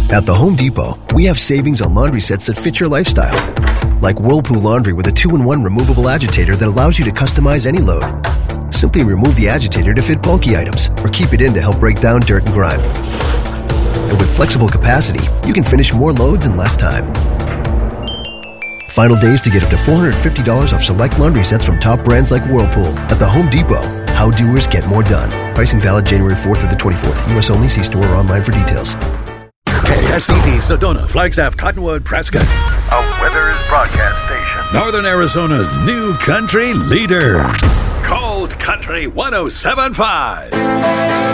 At the Home Depot, we have savings on laundry sets that fit your lifestyle. Like Whirlpool Laundry with a 2-in-1 removable agitator that allows you to customize any load. Simply remove the agitator to fit bulky items or keep it in to help break down dirt and grime. And with flexible capacity, you can finish more loads in less time. Final days to get up to $450 off select laundry sets from top brands like Whirlpool. At the Home Depot, how doers get more done. Pricing valid January 4th through the 24th. U.S. only. See store or online for details. KSED, Sedona, Flagstaff, Cottonwood, Prescott. A Withers broadcast station. Northern Arizona's new country leader. Cold Country 107.5.